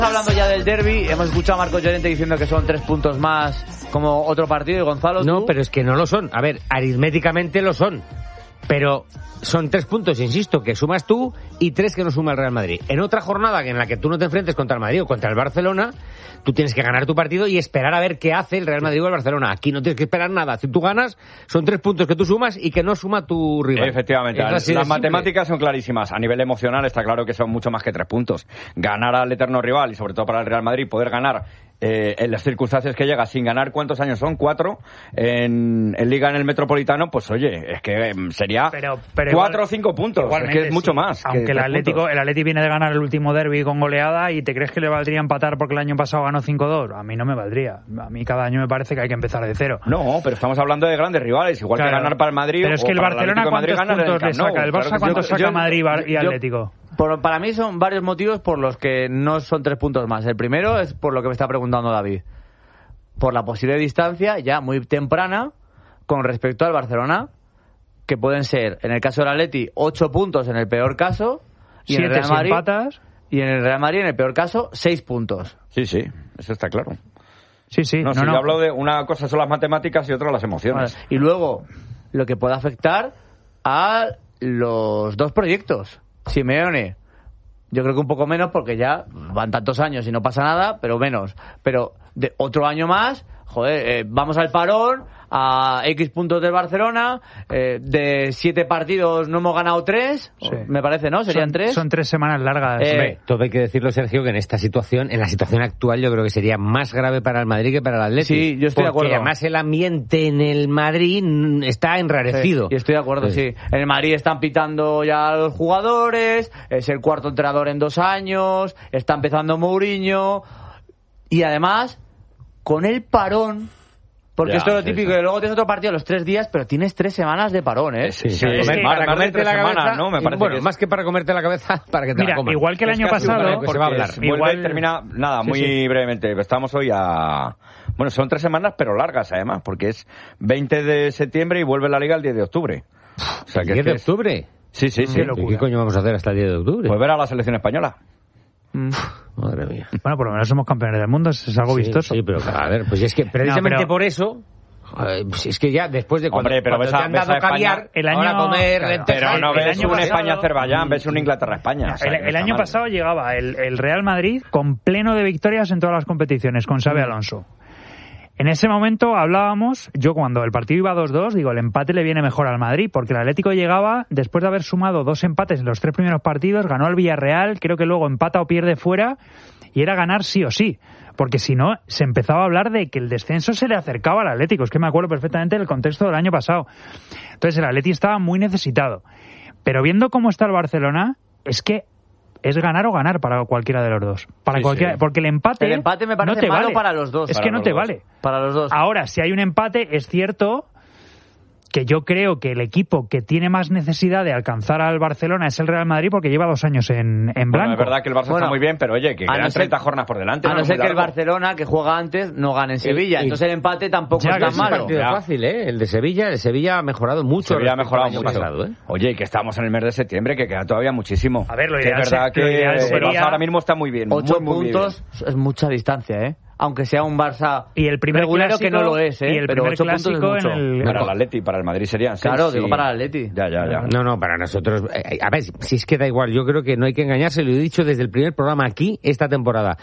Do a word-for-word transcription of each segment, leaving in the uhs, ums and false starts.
Hablando ya del derbi, hemos escuchado a Marcos Llorente diciendo que son tres puntos más como otro partido. Y Gonzalo, no, ¿tú? Pero es que no lo son. A ver, aritméticamente lo son, pero son tres puntos, insisto, que sumas tú y tres que no suma el Real Madrid. En otra jornada en la que tú no te enfrentes contra el Madrid o contra el Barcelona, tú tienes que ganar tu partido y esperar a ver qué hace el Real Madrid o el Barcelona. Aquí no tienes que esperar nada. Si tú ganas, son tres puntos que tú sumas y que no suma tu rival. Efectivamente, las matemáticas son clarísimas. A nivel emocional está claro que son mucho más que tres puntos. Ganar al eterno rival y sobre todo para el Real Madrid poder ganar eh, en las circunstancias que llega sin ganar, ¿cuántos años son? Cuatro en, en Liga en el Metropolitano, pues oye, es que eh, sería pero, pero cuatro igual, o cinco puntos, es que es sí. mucho más. Aunque el Atlético, el Atleti viene de ganar el último derbi con goleada y te crees que le valdría empatar porque el año pasado ganó cinco dos, a mí no me valdría. A mí cada año me parece que hay que empezar de cero. No, pero estamos hablando de grandes rivales, igual claro. que ganar para el Madrid. Pero es que el Barcelona, ¿cuántos puntos le saca? ¿El Barça cuántos saca yo, Madrid y yo, Atlético? Por, para mí son varios motivos por los que no son tres puntos más. El primero es por lo que me está preguntando David. Por la posible distancia ya muy temprana con respecto al Barcelona, que pueden ser, en el caso del Atleti, ocho puntos en el peor caso, y Siete en el Real Madrid, empatas. y en el Real Madrid, en el peor caso, seis puntos. Sí, sí, eso está claro. Sí, sí. No, no, si no. yo hablo de una cosa son las matemáticas y otra las emociones. Vale. Y luego, lo que puede afectar a los dos proyectos. Simeone, yo creo que un poco menos porque ya van tantos años y no pasa nada, pero menos. Pero de otro año más, joder, eh, vamos al parón, a X puntos del Barcelona, eh, de siete partidos no hemos ganado tres, sí. me parece, ¿no? ¿Serían son, tres? Son tres semanas largas. Eh, Hombre, todo hay que decirlo, Sergio, que en esta situación, en la situación actual, yo creo que sería más grave para el Madrid que para el Atlético. Sí, yo estoy de acuerdo. Porque además el ambiente en el Madrid está enrarecido. Sí, y estoy de acuerdo, sí. sí. En el Madrid están pitando ya a los jugadores, es el cuarto entrenador en dos años, está empezando Mourinho, y además, con el parón... Porque ya, esto es lo típico, sí, sí. que luego tienes otro partido a los tres días, pero tienes tres semanas de parón, ¿eh? Sí, sí. sí. Es que para comerte la cabeza, semanas, ¿no? Me parece bueno, que es... más que para comerte la cabeza, para que te Mira, la comas. igual que el año es pasado, porque se va a hablar. Igual termina, nada, muy sí, sí. brevemente. Estamos hoy a... Bueno, son tres semanas, pero largas, además, porque es veinte de septiembre y vuelve la Liga el diez de octubre. O sea, que ¿diez de octubre? Sí, sí, sí. ¿Qué, ¿Qué coño vamos a hacer hasta el diez de octubre? Pues ver a la selección española. Mm. Madre mía. Bueno, por lo menos somos campeones del mundo, es algo sí, vistoso. Sí, pero a ver, pues es que precisamente no, pero... por eso... Pues es que ya después de cuando, Hombre, pero cuando ves a, te han dado caviar, el año, ahora comer claro, lentejas, pero no ves un pasado, España-Azerbaiyán, ves un Inglaterra-España. O sea, el el año mal. pasado llegaba el, el Real Madrid con pleno de victorias en todas las competiciones, con Xabi Alonso. En ese momento hablábamos, yo cuando el partido iba dos dos, digo, el empate le viene mejor al Madrid, porque el Atlético llegaba, después de haber sumado dos empates en los tres primeros partidos, ganó al Villarreal, creo que luego empata o pierde fuera, y era ganar sí o sí. Porque si no, se empezaba a hablar de que el descenso se le acercaba al Atlético. Es que me acuerdo perfectamente del contexto del año pasado. Entonces el Atleti estaba muy necesitado. Pero viendo cómo está el Barcelona, es que es ganar o ganar para cualquiera de los dos. Para sí, cualquiera, sí. Porque el empate, el empate me parece no te malo vale. para los dos. Es para que no te dos. vale. Para los dos. Ahora, si hay un empate, es cierto que yo creo que el equipo que tiene más necesidad de alcanzar al Barcelona es el Real Madrid porque lleva dos años en, en blanco. Bueno, es verdad que el Barça bueno, está muy bien, pero oye, que quedan no treinta jornadas por delante. A no, no ser que el Barcelona, que juega antes, no gane en Sevilla. Y, Entonces el empate tampoco ya, es tan es malo. Es un partido ya. fácil, ¿eh? El de Sevilla, el Sevilla ha mejorado mucho. Sevilla ha mejorado mucho. Pasado, ¿eh? Oye, que estamos en el mes de septiembre, que queda todavía muchísimo. A ver, lo que ideal, es verdad se, que lo ideal el sería... Barça ahora mismo está muy bien. Ocho muy, muy puntos bien. Es mucha distancia, ¿eh? Aunque sea un Barça y el primer regulero clásico, que no lo es, ¿eh? Y el pero primer ocho clásico puntos es mucho. en el... Para el Atleti, para el Madrid serían seis. Claro, sí. digo para el Atleti. Ya, ya, ya. No, no, para nosotros... Eh, a ver, si es que da igual, yo creo que no hay que engañarse, lo he dicho desde el primer programa aquí, esta temporada.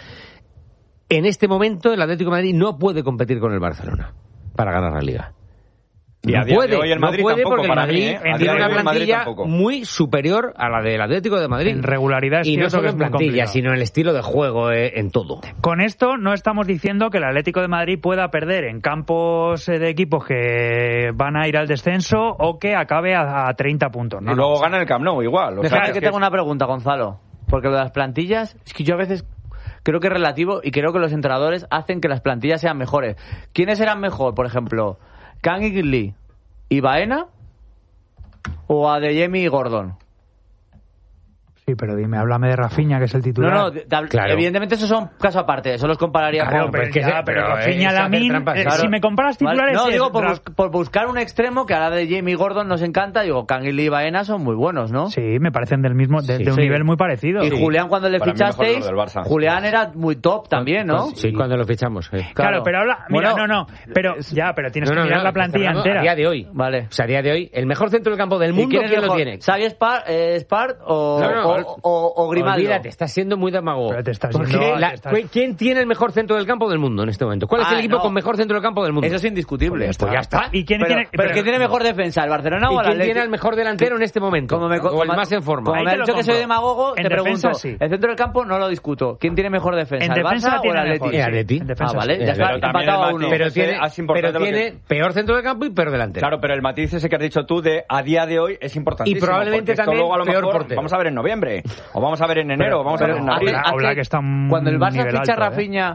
En este momento, el Atlético de Madrid no puede competir con el Barcelona para ganar la Liga. Y no a día puede, de hoy el Madrid no puede tampoco, porque el para Madrid mí, ¿eh? tiene una plantilla muy superior a la del Atlético de Madrid. En regularidad es y no solo que en plantilla, sino en el estilo de juego, eh, en todo. Con esto no estamos diciendo que el Atlético de Madrid pueda perder en campos de equipos que van a ir al descenso o que acabe a, a treinta puntos. ¿no? Y luego gana el Camp Nou igual. O Déjame sea, que que tengo una pregunta, Gonzalo. Porque lo de las plantillas, es que yo a veces creo que es relativo y creo que los entrenadores hacen que las plantillas sean mejores. ¿Quiénes eran mejor, por ejemplo? ¿Kang Lee y Baena o Adeyemi y Gordon? Sí, pero dime, háblame de Rafinha, que es el titular. No, no, de- de- Claro. evidentemente esos son caso aparte, eso los compararía Claro, con... pero, es que ya, se- pero pero Rafinha, es hacer Lamine, trampas, eh, claro. si me comparas Vale, titulares... no, es digo, por, Ra- bus- por buscar un extremo, que ahora de Jamie Gordon nos encanta, digo, Kangin y Baena son muy buenos, ¿no? Sí, me parecen del mismo, de, Sí. de un Sí. nivel muy parecido. Y Sí. Julián, cuando le Para mí, mejor fichasteis, los del Barça. Julián era muy top también, ¿no? Sí, cuando lo fichamos. sí. Claro, Claro. pero habla... Mira, Bueno, no, no, pero ya, pero tienes No, que no, mirar no, la plantilla Fernando, entera. A día de hoy. Vale. O sea, a día de hoy, el mejor centro del campo del ¿Y mundo, quién es ¿quién lo mejor? tiene? ¿Xavi Spar, eh, Spart o, No, no, o, o- o Grimaldo? Olvídate, estás siendo muy demagogo. Pero te estás Porque yendo- la- te estás- ¿quién tiene el mejor centro del campo del mundo en este momento? ¿Cuál es Ah, el equipo no. con mejor centro del campo del mundo? Eso es indiscutible. Pues ya está. ¿Y quién pero, tiene...? pero ¿quién tiene mejor defensa, el Barcelona ¿Y o el quién Atleti? tiene el mejor delantero en este momento? Como me, o el como- más en forma. Como Ahí me te has lo dicho que compro. soy demagogo, En te defensa, pregunto. sí. El centro del campo no lo discuto. ¿Quién tiene mejor defensa, En el defensa Barça o el tiene Atleti? mejor, El sí. Atleti. En defensa, Ah, vale, sí. ya está, Pero también empatado el a uno. matiz. Pero Ese tiene, es importante pero lo que- tiene peor centro del campo y peor delantero. Claro, pero el matiz ese que has dicho tú de a día de hoy es importantísimo. Y probablemente porque esto también luego a lo peor mejor portero. vamos a ver en noviembre, o vamos a ver en enero, o vamos a ver Pero en abril. Oblak- hace- Oblak está un Cuando el Barça nivel ficha a alto, ¿eh? Rafinha,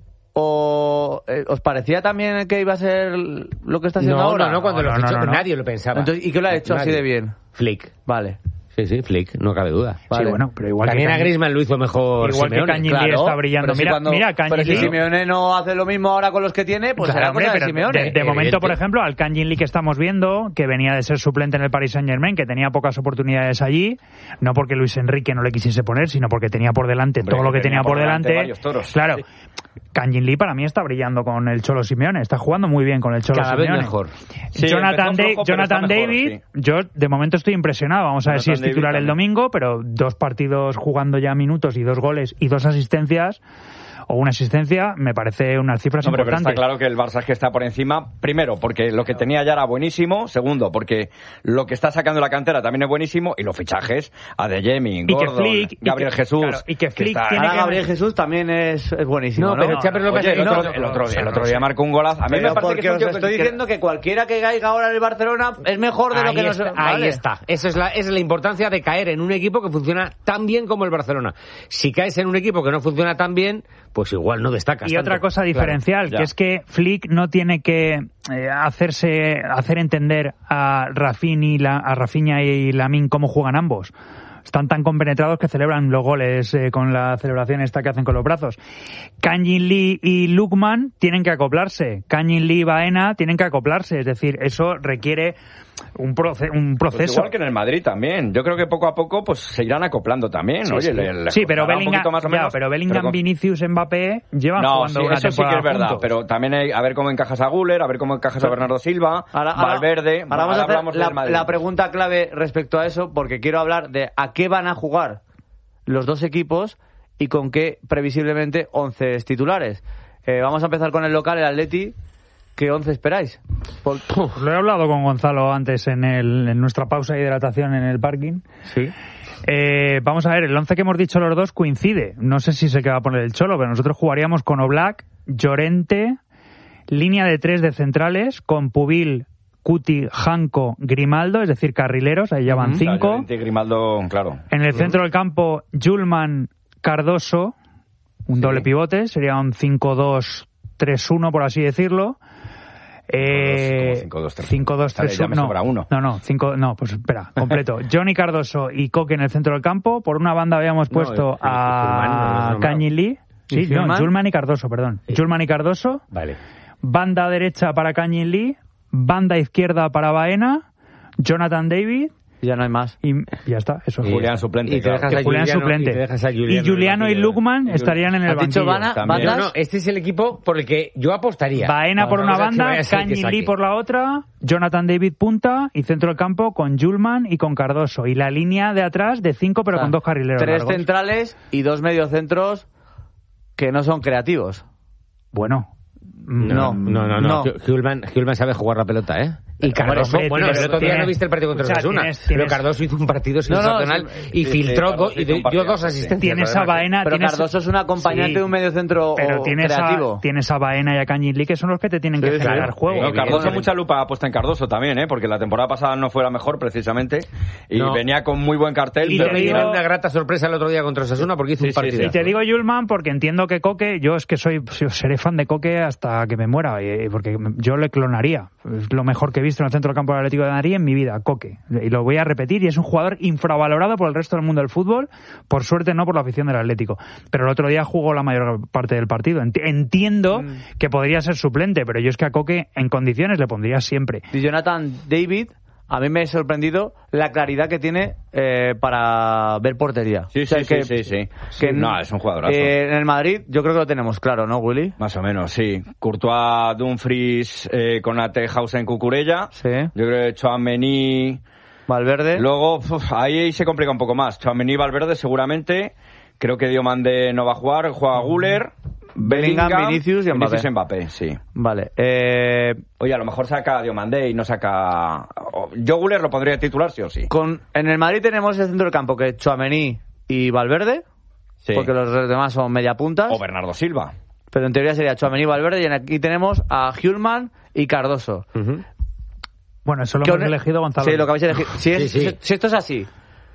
o, eh, ¿os parecía también que iba a ser lo que está haciendo no, ahora? no, no, cuando No, lo no, fichó no, no. nadie lo pensaba. Entonces, ¿y qué lo ha hecho así Nadie. de bien? Flick. Vale. Sí, sí, Flick, no cabe duda. Vale. Sí, bueno, pero igual También que a Cañi- Griezmann lo hizo mejor Igual que Simeone. Cañi- Lee está brillando. pero si Mira- cuando- mira, Kangin pero si Lee- Simeone no hace lo mismo ahora con los que tiene, pues Claro, será hombre, cosa de pero Simeone. de, de momento, evidente. por ejemplo, al Kangin Lee que estamos viendo, que venía de ser suplente en el Paris Saint-Germain, que tenía pocas oportunidades allí, no porque Luis Enrique no le quisiese poner, sino porque tenía por delante Hombre, todo lo que tenía por delante. varios toros. Claro, Sí. Kangin Lee para mí está brillando con el Cholo Simeone, está jugando muy bien con el Cholo Cada vez Simeone. mejor. Sí, Jonathan, empezó Da- flojo, pero Jonathan está mejor, David, sí. yo de momento estoy impresionado. Vamos a ver si es Jonathan David titular el también. domingo, pero dos partidos jugando ya minutos y dos goles y dos asistencias, o una asistencia, me parece unas cifras Hombre, pero está importantes. claro que el Barça es que está por encima, primero, porque lo que tenía ya era buenísimo, segundo, porque lo que está sacando la cantera también es buenísimo, y los fichajes, Adeyemi, que Gordon, Flick- y Gabriel que- Jesús... claro, y que Flick está- tiene Ahora que- Gabriel Jesús también es, es buenísimo, No, ¿no? pero Chapel López Oye, el no, otro, no, el no, otro, no, el no, otro no, día no. marcó un golazo. A mí me Pero parece porque que es un os tío que- estoy que- diciendo que cualquiera que caiga ahora en el Barcelona es mejor de lo Ahí que nos... está, vale. ahí está. Esa es la, esa es la importancia de caer en un equipo que funciona tan bien como el Barcelona. Si caes en un equipo que no funciona tan bien, pues igual no destacas Y tanto. otra cosa Claro. diferencial, ya. que es que Flick no tiene que eh, hacerse hacer entender a Rafinha y la, a Rafinha y Lamine cómo juegan ambos. Están tan compenetrados que celebran los goles eh, con la celebración esta que hacen con los brazos. Kangin Lee y Lukman tienen que acoplarse. Kangin Lee y Baena tienen que acoplarse. Es decir, eso requiere un, proce- un Pues proceso. igual que en el Madrid también. Yo creo que poco a poco pues se irán acoplando también. Sí, Oye, sí. le- le Sí, pero costará un Bellingham, poquito más o ya, menos, pero Bellingham, con- Vinicius, Mbappé llevan No, jugando sí, una eso sí que temporada es verdad, juntos. pero también hay, a ver cómo encajas a Güler, a ver cómo encajas a Bernardo Silva, Ahora- ahora- Valverde. Ahora vamos a hacer hablamos la, del Madrid. la pregunta clave respecto a eso, porque quiero hablar de a qué van a jugar los dos equipos y con qué previsiblemente once titulares. Eh, vamos a empezar con el local, el Atleti. ¿Qué once esperáis? Por- Pues lo he hablado con Gonzalo antes en, el, en nuestra pausa de hidratación en el parking. Sí. Eh, vamos a ver, el once que hemos dicho los dos coincide. No sé si sé qué va a poner el Cholo, pero nosotros jugaríamos con Oblak, Llorente, línea de tres de centrales, con Pubil, Cuti, Janko, Grimaldo, es decir, carrileros, ahí ya van Ujú. cinco. Llorente y Grimaldo, claro. En el centro del campo, Julman, Cardoso, un Sí. doble pivote, sería un cinco dos tres uno, por así decirlo. Eh, cinco dos tres uno. cinco dos tres Vale, ya me uno. sobra uno. No, no, cinco, no, pues espera, completo. Johnny Cardoso y Coque en el centro del campo. Por una banda habíamos No, puesto el- el- el Julman no lo has a nombrado. Kangin Lee. Sí, ¿Y no, Julman? Julman y Cardoso, perdón. Sí. Julman y Cardoso. Vale. Banda derecha para Kangin Lee. Banda izquierda para Baena. Jonathan David. Ya no hay más. Y ya está, eso es. Y- Julián suplente, Y te claro. dejas Que a Julián Juliano, suplente. Y, te dejas a Y Juliano en el Juliano y banquillo. Lukman estarían en el ¿Has dicho banquillo. Bana- También. No, bandas? no, este es el equipo por el que yo apostaría. Baena por Otra una cosa es que banda, vaya a ser que Kangin Lee saque. por la otra, Jonathan David punta y centro del campo con Julman y con Cardoso. Y la línea de atrás de cinco pero O sea, con dos carrileros Tres largos. centrales y dos mediocentros que no son creativos. Bueno, No, no, no, no. no. Hulman, Hulman sabe jugar la pelota, ¿eh? Y Cardoso, hombre, bueno, tienes- el otro día tienes- no viste el partido contra o sea, Osasuna, tienes- pero tienes- Cardoso hizo un partido No, no, sensacional sí, y sí, filtró Cardoso go- y hizo un dio partidazo, dos sí. asistencias. tienes a además. Baena, Pero tienes... Cardoso es un acompañante Sí, de un mediocentro pero o tienes creativo. a, tienes a Baena y a Kangin Lee que son los que te tienen que Sí, sí. generar juego. No, Eh, Cardoso, evidentemente. mucha lupa ha puesto en Cardoso también, ¿eh? Porque la temporada pasada no fue la mejor, precisamente. Y No. venía con muy buen cartel. Y Yo te me digo- llevé una grata sorpresa el otro día contra Osasuna porque hizo Sí, un sí, partido. sí. Y te digo Julman porque entiendo que Coque, yo es que soy seré fan de Coque hasta hasta que me muera, eh, porque yo le clonaría. Es lo mejor que he visto en el centro del campo del Atlético de Madrid en mi vida, Coque. Y lo voy a repetir, y es un jugador infravalorado por el resto del mundo del fútbol, por suerte no por la afición del Atlético. Pero el otro día jugó la mayor parte del partido. Entiendo mm. que podría ser suplente, pero yo es que a Coque en condiciones le pondría siempre. Y Jonathan David, a mí me ha sorprendido la claridad que tiene eh, para ver portería. Sí, o sea, sí, que, sí, sí, sí. Que, no, es un jugadorazo. Eh, en el Madrid yo creo que lo tenemos claro, ¿no, Willy? Más o menos, sí. Courtois, Dumfries, eh, Konate, Hausen, Cucurella. Sí. Yo creo que Tchouaméni... Valverde. Luego, uf, ahí se complica un poco más. Tchouaméni, Valverde seguramente. Creo que Diomande no va a jugar. Juega Güler, Bellingham, Bellingham, Vinicius y Mbappé. Vinicius Mbappé, sí. Vale. Eh... Oye, a lo mejor saca a Diomande y no saca... Yo Güler lo pondría titular, sí o sí. Con... En el Madrid tenemos el centro del campo, que es Tchouaméni y Valverde, sí. Porque los demás son media puntas. O Bernardo Silva. Pero en teoría sería Tchouaméni y Valverde, y aquí tenemos a Hjulman y Cardoso. Uh-huh. Bueno, eso lo hemos on... elegido, Gonzalo. Sí, lo que habéis elegido. Si, es, sí, sí. Si, si esto es así...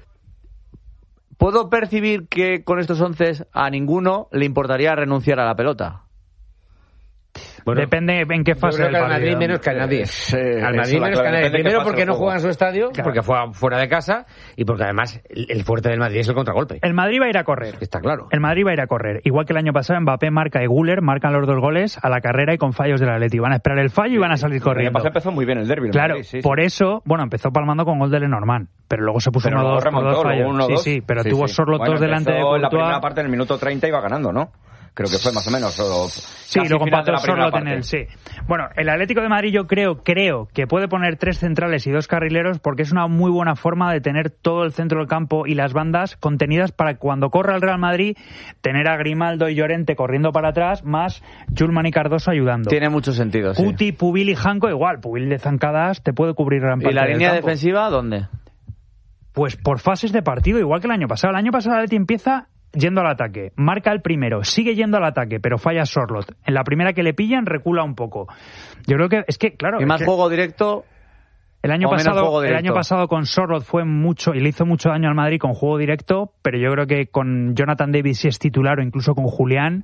¿Puedo percibir que con estos once a ninguno le importaría renunciar a la pelota? Bueno, depende en qué fase del partido. Al Madrid menos que a nadie. Sí, al Madrid menos que a nadie. Primero porque no juega en su estadio, claro. Porque juega fuera de casa, y porque además el fuerte del Madrid es el contragolpe. El Madrid va a ir a correr. Está claro. El Madrid va a ir a correr. Igual que el año pasado, Mbappé marca y Güler marcan los dos goles a la carrera y con fallos del Atleti. Van a esperar el fallo y van a salir corriendo. El año pasado empezó muy bien el derbi. Claro, Madrid, sí, por sí. eso, bueno, empezó palmando con gol de Lenormand, pero luego se puso pero uno dos por dos fallos. uno, sí, dos. sí, pero sí, tuvo sí. Sorloth bueno, dos delante de Courtois. La primera parte en el minuto treinta iba ganando, ¿no? Creo que fue más o menos. O sí, luego empató Sorloth en el sí. Bueno, el Atlético de Madrid yo creo, creo que puede poner tres centrales y dos carrileros porque es una muy buena forma de tener todo el centro del campo y las bandas contenidas para cuando corra el Real Madrid tener a Grimaldo y Llorente corriendo para atrás, más Hjulman y Cardoso ayudando. Tiene mucho sentido, sí. Cuti, Pubil y Janko igual. Pubil de zancadas te puede cubrir gran parte ¿Y la del línea campo. defensiva dónde? Pues por fases de partido, igual que el año pasado. El año pasado el Atleti empieza yendo al ataque, marca el primero, sigue yendo al ataque, pero falla Sorloth. En la primera que le pillan, recula un poco. Yo creo que, es que, claro... Y más que juego directo... El año, pasado, el año pasado con Sorloth fue mucho, y le hizo mucho daño al Madrid con juego directo, pero yo creo que con Jonathan David, si es titular, o incluso con Julián,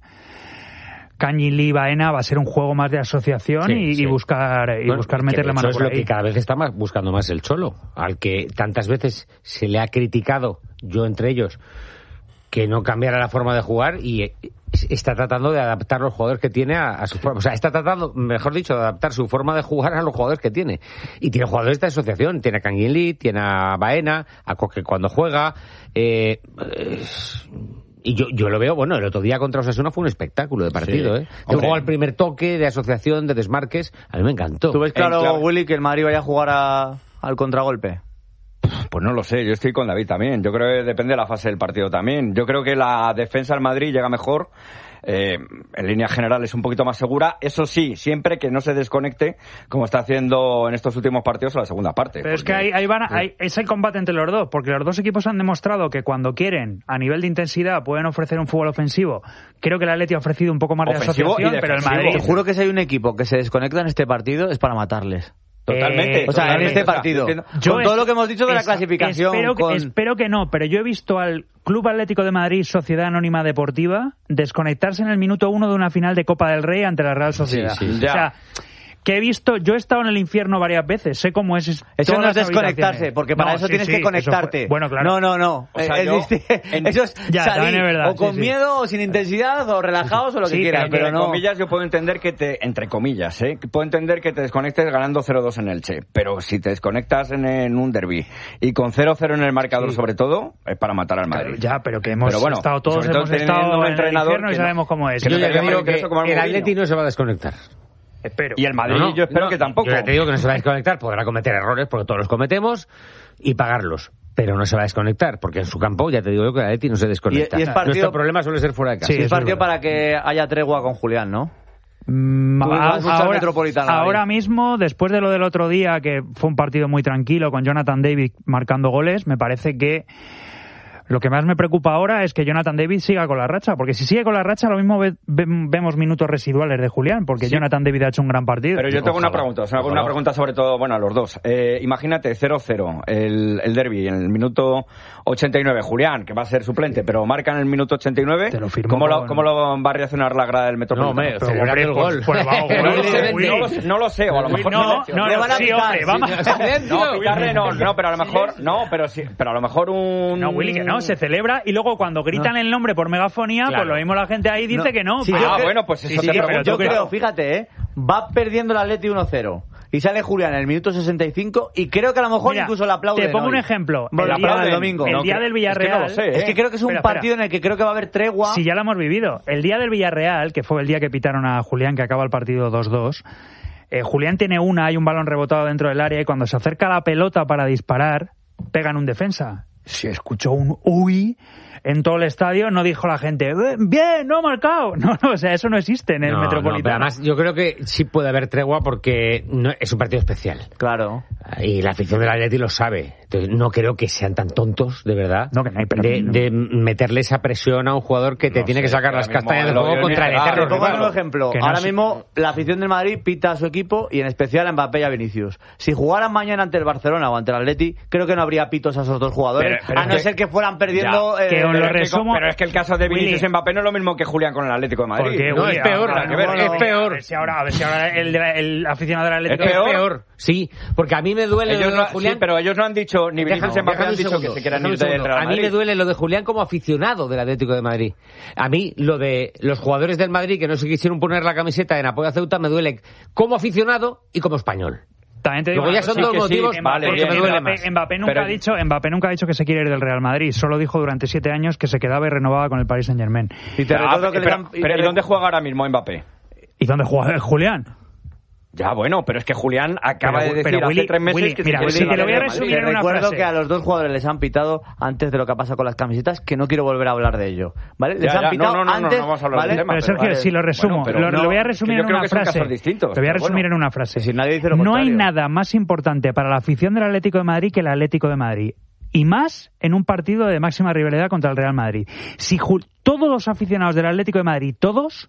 Cañi, Lee, Baena, va a ser un juego más de asociación sí, y, sí. y buscar y bueno, buscar meterle mano por ahí. Eso es lo que cada vez está más buscando más el Cholo, al que tantas veces se le ha criticado, yo entre ellos, que no cambiara la forma de jugar, y está tratando de adaptar los jugadores que tiene a, a su forma. O sea, está tratando, mejor dicho, de adaptar su forma de jugar a los jugadores que tiene. Y tiene jugadores de esta asociación. Tiene a Kangin Lee, tiene a Baena, a Coque cuando juega. Eh, eh, y yo, yo lo veo, bueno, el otro día contra Osasuna fue un espectáculo de partido, sí. ¿eh? Que jugó al primer toque de asociación, de desmarques. A mí me encantó. ¿Tú ves claro, claro. Willy, que el Madrid vaya a jugar a, al contragolpe? Pues no lo sé, yo estoy con David también. Yo creo que depende de la fase del partido también. Yo creo que la defensa del Madrid llega mejor. Eh, en línea general es un poquito más segura. Eso sí, siempre que no se desconecte, como está haciendo en estos últimos partidos a la segunda parte. Pero porque... es que ahí, ahí van, ahí, es el combate entre los dos, porque los dos equipos han demostrado que cuando quieren, a nivel de intensidad, pueden ofrecer un fútbol ofensivo. Creo que el Atleti ha ofrecido un poco más de asociación, pero el Madrid... Te juro que si hay un equipo que se desconecta en este partido es para matarles. Totalmente. Eh, o sea, totalmente. en este partido. O sea, yo con es, todo lo que hemos dicho de la es, clasificación. Espero, con... que, espero que no, pero yo he visto al Club Atlético de Madrid, Sociedad Anónima Deportiva, desconectarse en el minuto uno de una final de Copa del Rey ante la Real Sociedad. Sí, sí, o sea, que he visto, yo he estado en el infierno varias veces, sé cómo es. Eso no es desconectarse, porque para no, eso sí, tienes sí, que conectarte. Fue, bueno, claro. No, no, no. O sea, es, yo, en, eso es ya, salir es verdad, o con sí, miedo, sí. o sin intensidad, o relajados, o lo que sí, quieras. Pero, pero entre no. comillas, yo puedo entender que te, entre comillas, ¿eh? Puedo entender que te desconectes ganando cero dos en el Che. Pero si te desconectas en, en un derbi y con cero cero en el marcador, sí. sobre todo, es para matar al Madrid. Claro, ya, pero que hemos pero bueno, estado todos, hemos estado en el infierno y sabemos cómo es. Yo ya te digo que el Atleti no se va a desconectar. Espero. Y el Madrid, no, no, yo espero no, que tampoco. Yo ya te digo que no se va a desconectar, podrá cometer errores, porque todos los cometemos, y pagarlos. Pero no se va a desconectar, porque en su campo, ya te digo yo que el Atleti no se desconecta. Y, y es partido... Nuestro problema suele ser fuera de casa. Sí, es partido para que haya tregua con Julián, ¿no? Mm, a, ahora, ahora mismo, después de lo del otro día, que fue un partido muy tranquilo, con Jonathan David marcando goles, me parece que Lo que más me preocupa ahora es que Jonathan David siga con la racha, porque si sigue con la racha, lo mismo ve, ve, vemos minutos residuales de Julián, porque sí. Jonathan David ha hecho un gran partido. Pero yo tengo Ojalá. una pregunta, o sea, Ojalá. una pregunta sobre todo, bueno, a los dos. Eh, imagínate, cero cero, el, el derbi en el minuto ochenta y nueve. Julián, que va a ser suplente, pero marca en el minuto ochenta y nueve. Te lo firmo ¿Cómo, con... lo, ¿Cómo lo va a reaccionar la grada del Metropolitano? No, hombre, Pero, celebrando el pues, gol. pues, vamos, no, gol, lo sé, Willy. no, lo sé, no lo sé, o a lo mejor No, no, Le van a sí, pitar, hombre, vamos. No, pitarle no, no, pero a lo mejor, no, pero sí, pero a lo mejor un... No, Willy, que no, se celebra y luego cuando gritan no. el nombre por megafonía, Claro. pues lo mismo la gente ahí dice No. que no. Sí, pero- Ah, creo- bueno, pues eso Sí, te sí, pregunto. yo que- creo, fíjate, ¿eh? Va perdiendo el Atleti uno cero. Y sale Julián en el minuto sesenta y cinco y creo que a lo mejor Mira, incluso le aplauden te pongo hoy. un ejemplo. Bueno, El le aplauden día- el domingo. el No, día creo- del Villarreal... es que no lo sé, ¿eh? Es que creo que es un Espera, partido espera. en el que creo que va a haber tregua. Si ya lo hemos vivido. El día del Villarreal, que fue el día que pitaron a Julián, que acaba el partido dos dos, eh, Julián tiene una, hay un balón rebotado dentro del área y cuando se acerca la pelota para disparar, pegan un defensa. Se escuchó un uy en todo el estadio, no dijo la gente, "Eh, bien, no ha marcado". No, no, o sea, eso no existe en el No, no, Metropolitano. pero además yo creo que sí puede haber tregua porque no, es un partido especial. Claro. Y la afición del Atleti lo sabe. Entonces no creo que sean tan tontos, de verdad, No, que no hay, pero- de, de meterle esa presión a un jugador que te No tiene que sé, sacar ahora las mismo castañas del lo juego veo contra el inesperado. eterno Te pongo rival. un ejemplo. Que no Ahora sé. mismo la afición del Madrid pita a su equipo y en especial a Mbappé y a Vinicius. Si jugaran mañana ante el Barcelona o ante el Atleti, creo que no habría pitos a esos dos jugadores, Pero- pero a es no que- ser que fueran perdiendo... Ya, eh, que os lo Pero es que- resumo- pero es que el caso de Vinicius Willy. y Mbappé no es lo mismo que Julián con el Atlético de Madrid. ¿Por qué, No, Willy? es peor, Ahora, nada que ver, bueno, es peor. A ver si ahora, a ver si ahora el, el aficionado del Atlético Es Es peor. peor, sí, porque a mí me duele Ellos lo no, de Julián. sí, pero ellos no han dicho, ni Vinicius Déjame- y Mbappé déjame han un dicho segundo, que se quieran déjame ir un del segundo. Real A mí Madrid. me duele lo de Julián como aficionado del Atlético de Madrid. A mí lo de los jugadores del Madrid que no se quisieron poner la camiseta en apoyo a Ceuta me duele como aficionado y como español. También te digo Luego una ya son cosa, dos que sí, motivos que vale, Mbappé- que me duele Mbappé, más. Mbappé nunca Pero- ha dicho, Mbappé nunca ha dicho que se quiere ir del Real Madrid. Solo dijo durante siete años que se quedaba y renovaba con el Paris Saint Germain. Y te Ah, recuerdo que le pero, dan- pero te ¿y re- dónde juega ahora mismo Mbappé? ¿Y dónde juega Julián? Ya, bueno, pero es que Julián acaba Pero- de decir pero hace Willy- tres meses Willy, que mira, se quiere si ir te al lo voy a Real Madrid. resumir Te en una recuerdo frase. que a los dos jugadores les han pitado antes de lo que ha pasado con las camisetas, que no quiero volver a hablar de ello. ¿Vale? Les Ya, han ya, pitado no, no, no, no, antes. no vamos a hablar ¿vale? del tema, Pero pero Sergio, vale. si lo resumo, Bueno, pero lo, no, lo voy a que resumir yo en creo una que son frase. casos distintos, Lo voy a pero resumir bueno. en una frase. Si nadie dice lo No hay contrario. nada más importante para la afición del Atlético de Madrid que el Atlético de Madrid. Y más en un partido de máxima rivalidad contra el Real Madrid. Si Ju- todos los aficionados del Atlético de Madrid, todos,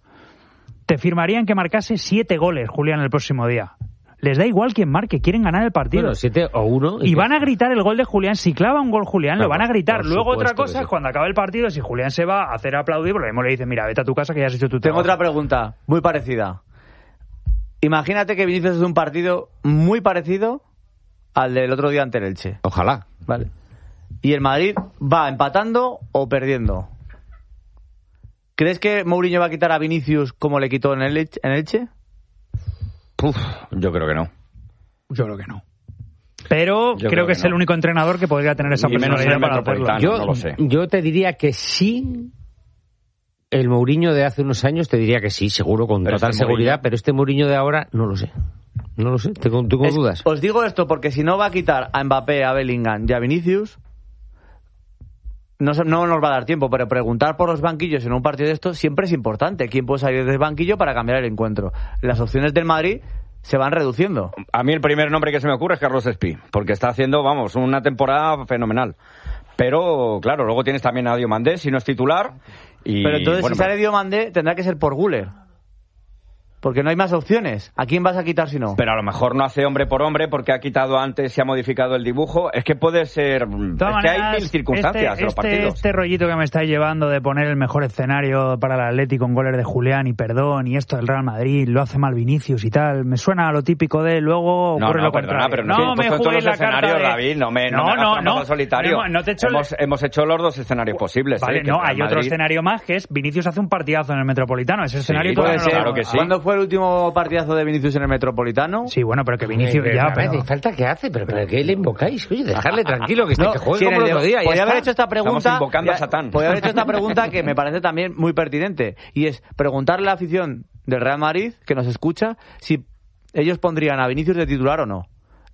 te firmarían que marcase siete goles, Julián, el próximo día. Les da igual quién marque, quieren ganar el partido. Bueno, siete o uno. Y van a gritar el gol de Julián. Si clava un gol Julián, lo Claro, van a gritar. por Luego otra supuesto cosa que es sí. cuando acabe el partido, si Julián se va a hacer aplaudir, lo mismo le dicen, mira, vete a tu casa que ya has hecho tu Tengo trabajo. otra pregunta, muy parecida. Imagínate que Vinicius es un partido muy parecido al del otro día ante el Elche. Ojalá. ¿Vale? Y el Madrid va empatando o perdiendo. ¿Crees que Mourinho va a quitar a Vinicius como le quitó en el Elche? En Elche? Uf, yo creo que no. Yo creo que no. Pero Yo creo, creo que, que es el no. único entrenador que podría tener esa Y menos personalidad en el para hacerlo. Metropolitano. Yo, no lo sé. yo te diría que sí. El Mourinho de hace unos años te diría que sí, seguro, con Pero total este seguridad, Mourinho- pero este Mourinho de ahora no lo sé. No lo sé, tengo, tengo Es- dudas. Os digo esto porque si no va a quitar a Mbappé, a Bellingham y a Vinicius, no, se- no nos va a dar tiempo, pero preguntar por los banquillos en un partido de estos siempre es importante. ¿Quién puede salir del banquillo para cambiar el encuentro? Las opciones del Madrid se van reduciendo. A mí el primer nombre que se me ocurre es Carlos Espí, porque está haciendo, vamos, una temporada fenomenal. Pero, claro, luego tienes también a Diomandé, si no es titular. Y, Pero entonces bueno, si sale Diomandé tendrá que ser por Güler. Porque no hay más opciones. ¿A quién vas a quitar si no? Pero a lo mejor no hace hombre por hombre porque ha quitado antes y ha modificado el dibujo. Es que puede ser... De Es todas que hay maneras, mil circunstancias este, en los este, partidos. este rollito que me estáis llevando de poner el mejor escenario para el Atlético con goles de Julián y perdón y esto del Real Madrid lo hace mal Vinicius y tal, me suena a lo típico de luego No, ocurre no, lo perdona, contrario. pero no, no me puesto en todos juguéis los la carta escenarios, de... David, no me, no, no, me hagas no, trampas no, al solitario. no, no te echo el- hemos, hemos hecho los dos escenarios posibles. Vale, ¿eh? Que no, el Real hay otro Madrid- escenario más que es Vinicius hace un partidazo en el Metropolitano, ese escenario todavía Puede no lo ser. claro vamos. que sí. ¿Cuándo fue el último partidazo de Vinicius en el Metropolitano? Sí, bueno, pero que Vinicius Eh, ya, a ver, pero... falta que hace, pero ¿para qué le invocáis? Oye, dejarle tranquilo, que, No, que juegue si en como el el otro de- día. y ya podía haber está. hecho esta pregunta. Estamos invocando a ya- Satán. Podía haber hecho esta pregunta que me parece también muy pertinente. Y es preguntarle a la afición del Real Madrid, que nos escucha, si ellos pondrían a Vinicius de titular o no.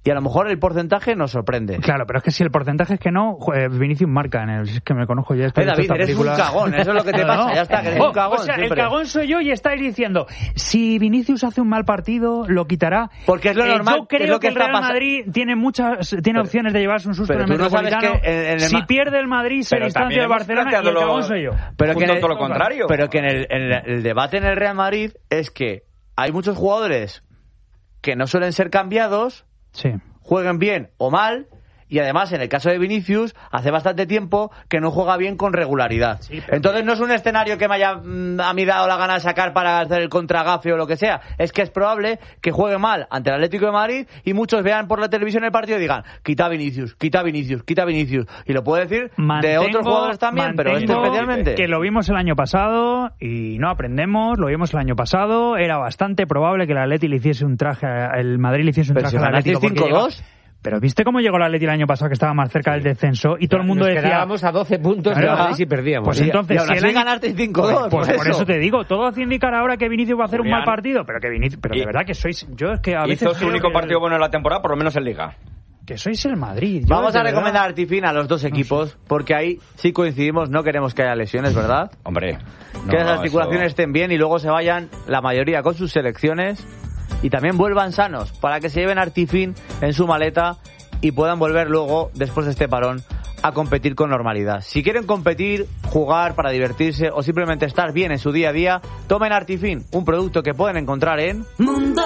y a lo mejor el porcentaje nos sorprende. Claro, pero es que si el porcentaje es que no, joder, Vinicius marca en el... Es que me conozco ya. Hey, David, eres película... un cagón, eso es lo que te pasa, no. Ya está, que eres oh, un cagón. O sea, siempre. El cagón soy yo y estáis diciendo, si Vinicius hace un mal partido, lo quitará. Porque es lo normal. Eh, yo creo es lo que, que el Real Madrid tiene muchas tiene pero, opciones de llevarse un susto en el no Metropolitano. En, en el si ma... pierde el Madrid, se distancia del Barcelona y el cagón soy yo. Pero que en el, todo lo contrario. Pero que en el, en el, el debate en el Real Madrid es que hay muchos jugadores que no suelen ser cambiados, sí. jueguen bien o mal, y además en el caso de Vinicius hace bastante tiempo que no juega bien con regularidad. Sí, entonces no es un escenario que me haya mm, a mí dado la gana de sacar para hacer el contragafe o lo que sea, es que es probable que juegue mal ante el Atlético de Madrid y muchos vean por la televisión el partido y digan, quita Vinicius, quita Vinicius, quita Vinicius, y lo puedo decir mantengo, de otros jugadores también, pero este especialmente. Que lo vimos el año pasado y no aprendemos, lo vimos el año pasado, era bastante probable que el Atleti le hiciese un traje, el Madrid le hiciese un pero traje si al Atlético cinco dos. Pero ¿viste cómo llegó el Atleti el año pasado, que estaba más cerca del descenso? Y todo el mundo Nos decía... quedábamos a doce puntos de Madrid si perdíamos. Pues entonces... Y ahora si el año... ganaste cinco dos. Pues, pues por, por eso. eso te digo, todo hace indicar ahora que Vinicius va a hacer Julián. un mal partido, pero que Vinicius... Pero de verdad que sois... Yo es que a veces... Hizo su único que... partido bueno en la temporada, por lo menos en Liga. Que sois el Madrid. Yo Vamos a verdad... recomendar Artifin a los dos equipos, no sé. Porque ahí sí coincidimos, no queremos que haya lesiones, ¿verdad? Hombre. No, que las articulaciones eso... estén bien y luego se vayan la mayoría con sus selecciones y también vuelvan sanos, para que se lleven Artifin en su maleta y puedan volver luego, después de este parón, a competir con normalidad. Si quieren competir, jugar para divertirse o simplemente estar bien en su día a día, tomen Artifin, un producto que pueden encontrar en Mundo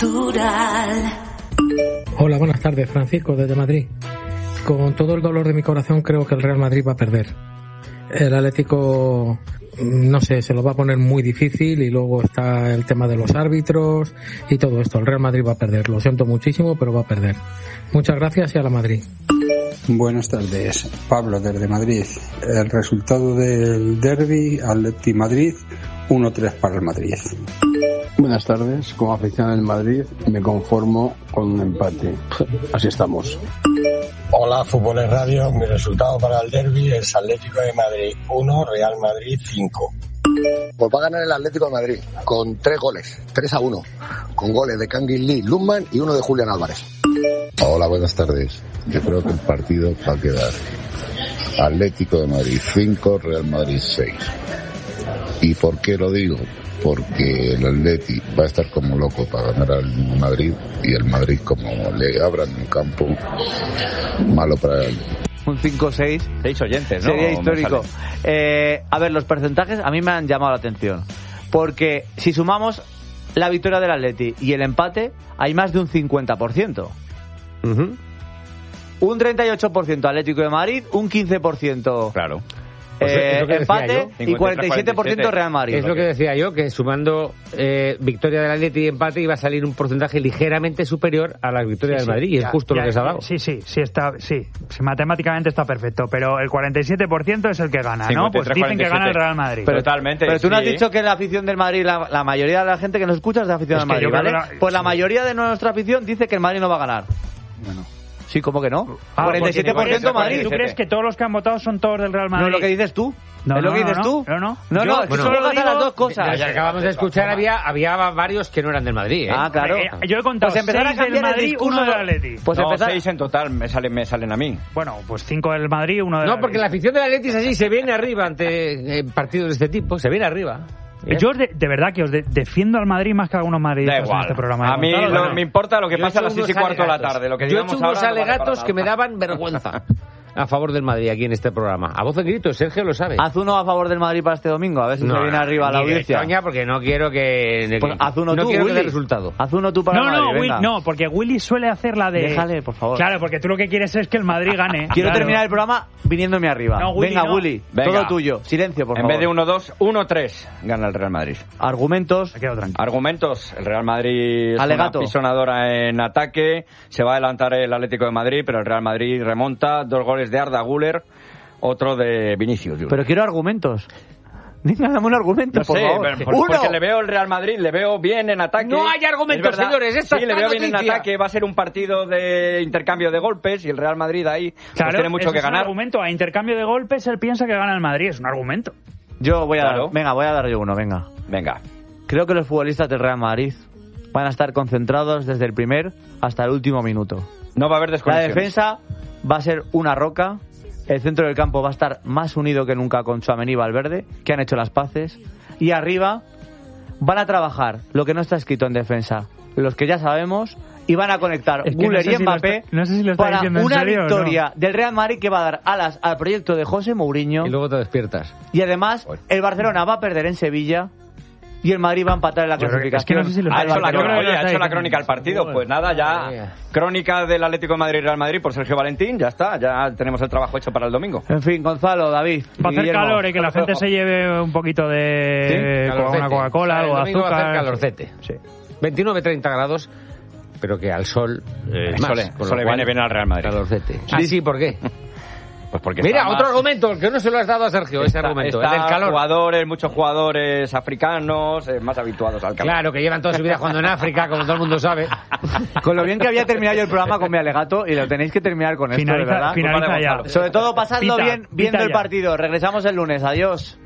Natural. Hola, buenas tardes, Francisco, desde Madrid. Con todo el dolor de mi corazón creo que el Real Madrid va a perder. El Atlético, no sé, se lo va a poner muy difícil y luego está el tema de los árbitros y todo esto. El Real Madrid va a perder, lo siento muchísimo, pero va a perder. Muchas gracias y a la Madrid. Buenas tardes, Pablo desde Madrid. El resultado del derbi Atleti Madrid, uno tres para el Madrid. Buenas tardes, como aficionado del Madrid me conformo con un empate. Así estamos. Hola, Fútbol Radio. Mi resultado para el derbi es Atlético de Madrid uno, Real Madrid cinco. Pues va a ganar el Atlético de Madrid con tres goles, tres a uno, con goles de Kangin Lee, Lundman y uno de Julián Álvarez. Hola, buenas tardes. Yo creo que el partido va a quedar Atlético de Madrid cinco, Real Madrid seis. ¿Y por qué lo digo? Porque el Atleti va a estar como loco para ganar al Madrid y el Madrid, como le abran un campo, malo para él. Un cinco seis. Seis oyentes, ¿no? Sería histórico. Eh, a ver, los porcentajes a mí me han llamado la atención. Porque si sumamos la victoria del Atleti y el empate, hay más de un cincuenta por ciento. Uh-huh. Un treinta y ocho por ciento Atlético de Madrid, un quince por ciento... Claro. Pues eh, es lo que empate y cuarenta y siete por ciento Real Madrid. Es lo que decía yo, que sumando eh, victoria del Atleti y empate iba a salir un porcentaje ligeramente superior a la victoria sí, del Madrid, sí, y ya, es justo ya, lo que se ha dado. Sí, sí, sí, está, sí, matemáticamente está perfecto, pero el cuarenta y siete por ciento es el que gana, ¿no? Pues dicen que gana el Real Madrid. Pero, Totalmente. Pero tú no sí. has dicho que la afición del Madrid, la, la mayoría de la gente que nos escucha es de afición es del Madrid, ¿vale? La, pues la sí. mayoría de nuestra afición dice que el Madrid no va a ganar. Bueno. Sí, ¿cómo que no? Ah, cuarenta y siete por ciento Madrid. ¿Tú crees que todos los que han votado son todos del Real Madrid? No, es lo que dices tú. No, es lo no, que dices no, tú. No, no. No, no, es que bueno, solo digo las dos cosas. Las que acabamos de escuchar había, había varios que no eran del Madrid, ¿eh? Ah, claro. Eh, yo he contado pues empezar seis a cambiar del Madrid, el discurso, uno del Atleti. Pues no, empezar... seis en total me salen, me salen a mí. Bueno, pues cinco del Madrid, uno del No, Atleti. porque la afición del Atleti es así, se viene arriba ante eh, partidos de este tipo, se viene arriba. ¿Eh? Yo de, de verdad que os de, defiendo al Madrid más que algunos madridistas en este programa. A mí Gonzalo, lo, bueno. me importa lo que Yo pasa a las unos seis y cuarto de la alegatos. tarde. Lo que Yo he hecho digamos unos ahora no vale alegatos para que me nada. daban vergüenza a favor del Madrid aquí en este programa. A voz en grito, Sergio lo sabe. Haz uno a favor del Madrid para este domingo, a ver si no, se viene arriba la ni de audiencia. coña, porque no quiero que... Pues haz uno no tú, quiero Willy. que dé resultado. Haz uno tú para No, el Madrid, no, Will, venga. no, porque Willy suele hacer la de... Déjale, por favor. Claro, porque tú lo que quieres es que el Madrid gane. Quiero Claro. terminar el programa viniéndome arriba. No, Willy, venga, no. Willy, Venga. todo tuyo. Silencio, por En favor. vez de uno dos, uno tres gana el Real Madrid. Argumentos. Me quedo tranquilo. Argumentos, el Real Madrid es Alegato. una pisonadora en ataque, se va a adelantar el Atlético de Madrid, pero el Real Madrid remonta, dos goles de Arda Güler, otro de Vinicius Junior. Pero quiero argumentos. Venga, dame un argumento, No por sé, favor. pero por- ¡Uno! porque le veo el Real Madrid, le veo bien en ataque. No hay argumentos, Es verdad. señores, esta Sí, es le la veo bien en noticia. ataque, va a ser un partido de intercambio de golpes y el Real Madrid ahí pues, Claro, tiene mucho eso que es un ganar. argumento. A intercambio de golpes, él piensa que gana el Madrid. Es un argumento. Yo voy a Claro. dar... Venga, voy a dar yo uno, venga. Venga. Creo que los futbolistas del Real Madrid van a estar concentrados desde el primer hasta el último minuto. No va a haber La desconexiones. defensa va a ser una roca. El centro del campo va a estar más unido que nunca con Tchouaméni y Valverde, que han hecho las paces. Y arriba van a trabajar lo que no está escrito en defensa, los que ya sabemos, y van a conectar Es que Güler no sé y si lo Mbappé está- no sé si lo está para diciendo en una serio o no. victoria del Real Madrid que va a dar alas al proyecto de José Mourinho. Y luego te despiertas. Y además, el Barcelona va a perder en Sevilla y el Madrid va a empatar en la Yo creo que- es que clasificación. no sé si lo Ha está hecho, la, Yo creo que oye, lo ha está hecho la diciendo. crónica al partido. Pues nada, ya. Crónica del Atlético de Madrid Real Madrid por Sergio Valentín. Ya está, ya tenemos el trabajo hecho para el domingo. En fin, Gonzalo, David. Va a hacer Guillermo. calor y que la gente se lleve un poquito de Sí, con calorcete. una Coca-Cola, O sea, el algo de domingo va a hacer azúcar. calorcete. Sí. veintinueve treinta grados, pero que al sol eh, Eso más. le- con eso lo le cual, viene bien al Real Madrid. Calorcete. Ah, sí, ¿por qué? Pues porque Mira, está otro más- argumento, el que no se lo has dado a Sergio, ese está- argumento, está el del calor. jugadores, muchos jugadores africanos, eh, más habituados al calor. Claro, que llevan toda su vida jugando en África, como todo el mundo sabe. Con lo bien que había terminado yo el programa con mi alegato y lo tenéis que terminar con esto, Finaliza- de verdad. finaliza Pues vale, ya. Gonzalo. Sobre todo pasadlo Pita, bien pita viendo el ya. partido. Regresamos el lunes. Adiós.